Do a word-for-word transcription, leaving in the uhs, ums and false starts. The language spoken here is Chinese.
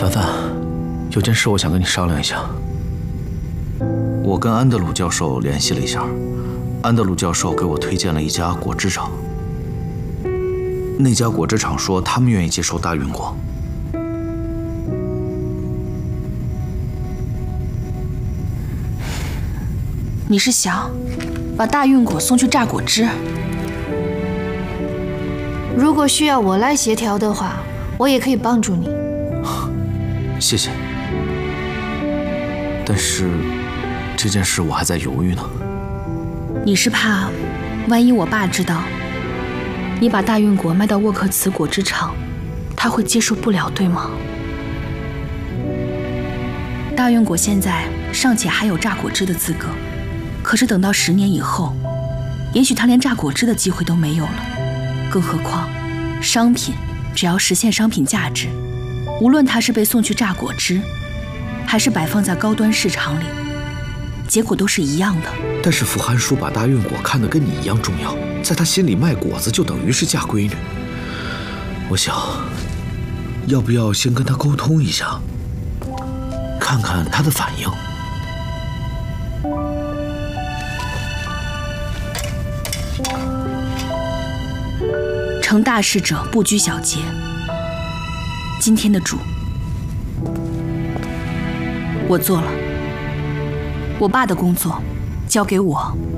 凡凡，有件事我想跟你商量一下。我跟安德鲁教授联系了一下，安德鲁教授给我推荐了一家果汁厂。那家果汁厂说他们愿意接受大运果。 你是想把大运果送去榨果汁？ 如果需要我来协调的话，我也可以帮助你。 谢谢。但是这件事我还在犹豫呢。 你是怕，万一我爸知道你把大运果卖到沃克茨果汁厂，他会接受不了，对吗？大运果现在尚且还有榨果汁的资格，可是等到十年以后，也许他连榨果汁的机会都没有了。更何况，商品只要实现商品价值，无论它是被送去榨果汁，还是摆放在高端市场里，结果都是一样的。 但是福寒叔把大运果看得跟你一样重要，在他心里卖果子就等于是嫁闺女。我想，要不要先跟他沟通一下，看看他的反应。 成大事者不拘小节。今天的主，我做了，我爸的工作交给我。